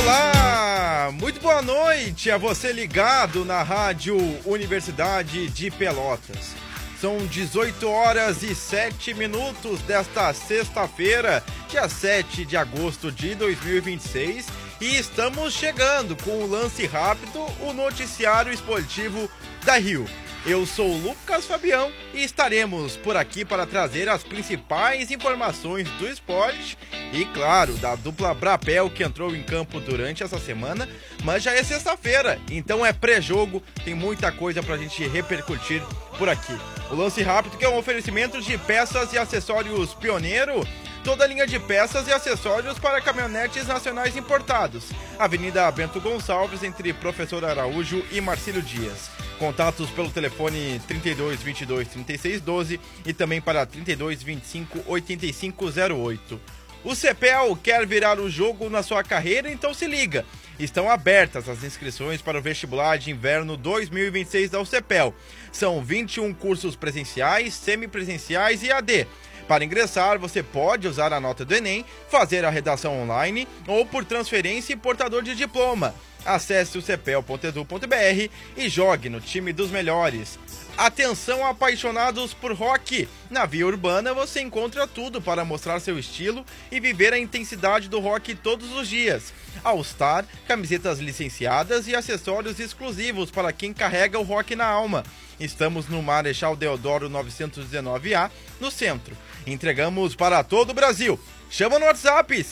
Olá, muito boa noite a você ligado na Rádio Universidade de Pelotas. São 18 horas e 7 minutos desta sexta-feira, dia 7 de agosto de 2026, e estamos chegando com o Lance Rápido, o noticiário esportivo da Rio. Eu sou o Lucas Fabião e estaremos por aqui para trazer as principais informações do esporte e, claro, da dupla Brapel que entrou em campo durante essa semana, mas já é sexta-feira, então é pré-jogo, tem muita coisa pra gente repercutir por aqui. O Lance Rápido, que é um oferecimento de peças e acessórios Pioneiro, toda a linha de peças e acessórios para caminhonetes nacionais importados. Avenida Bento Gonçalves, entre Professor Araújo e Marcílio Dias. Contatos pelo telefone 32 22 36 12 e também para 32 25 85 08. O CEPEL quer virar o jogo na sua carreira, então se liga. Estão abertas as inscrições para o vestibular de inverno 2026 da UCEPEL. São 21 cursos presenciais, semipresenciais e AD. Para ingressar, você pode usar a nota do Enem, fazer a redação online ou por transferência e portador de diploma. Acesse o cepel.edu.br e jogue no time dos melhores. Atenção, apaixonados por rock! Na Via Urbana você encontra tudo para mostrar seu estilo e viver a intensidade do rock todos os dias. All Star, camisetas licenciadas e acessórios exclusivos para quem carrega o rock na alma. Estamos no Marechal Deodoro 919A, no centro. Entregamos para todo o Brasil. Chama no WhatsApp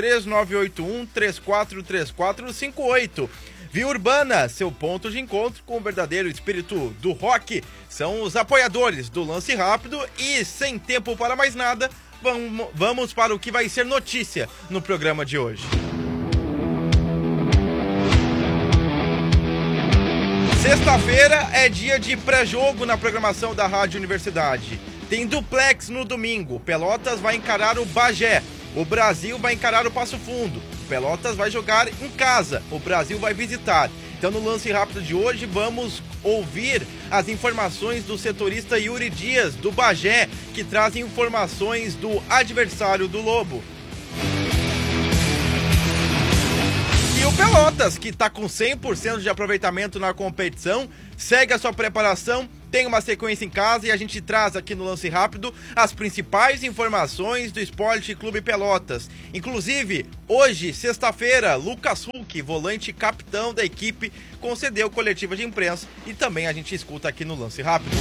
53981-343458. Via Urbana, seu ponto de encontro com o verdadeiro espírito do rock. São os apoiadores do Lance Rápido e, sem tempo para mais nada, vamos para o que vai ser notícia no programa de hoje. Sexta-feira é dia de pré-jogo na programação da Rádio Universidade. Tem duplex no domingo. Pelotas vai encarar o Bagé. O Brasil vai encarar o Passo Fundo. Pelotas vai jogar em casa. O Brasil vai visitar. Então, no Lance Rápido de hoje, vamos ouvir as informações do setorista Yuri Dias, do Bagé, que traz informações do adversário do Lobo. E o Pelotas, que está com 100% de aproveitamento na competição, segue a sua preparação, tem uma sequência em casa e a gente traz aqui no Lance Rápido as principais informações do Esporte Clube Pelotas. Inclusive, hoje, sexta-feira, Lucas Huck, volante capitão da equipe, concedeu coletiva de imprensa e também a gente escuta aqui no Lance Rápido.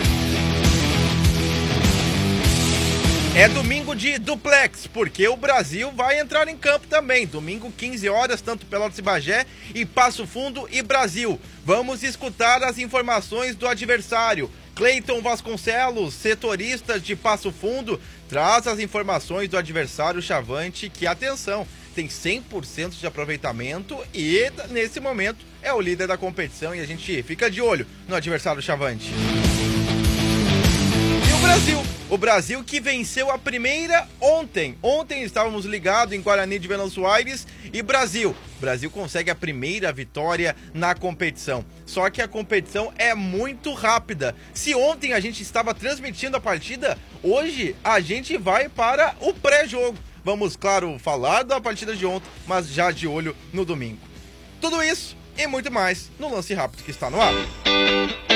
É domingo de duplex, porque o Brasil vai entrar em campo também. Domingo, 15 horas, tanto Pelotas e Bagé, e Passo Fundo e Brasil. Vamos escutar as informações do adversário. Cleiton Vasconcelos, setorista de Passo Fundo, traz as informações do adversário Chavante, que, atenção, tem 100% de aproveitamento e, nesse momento, é o líder da competição e a gente fica de olho no adversário Chavante. E o Brasil que venceu a primeira ontem. Ontem estávamos ligados em Guarani de Venâncio Aires e Brasil consegue a primeira vitória na competição. Só que a competição é muito rápida. Se ontem a gente estava transmitindo a partida, hoje a gente vai para o pré-jogo. Vamos, claro, falar da partida de ontem, mas já de olho no domingo. Tudo isso e muito mais no Lance Rápido que está no ar.